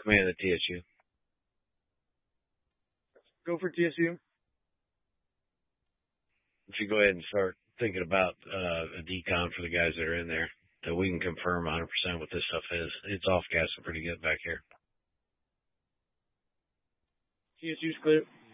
Command the TSU. Go for TSU. If you go ahead and start thinking about a decon for the guys that are in there, that we can confirm 100% what this stuff is. It's off-gassing pretty good back here. TSU's clear.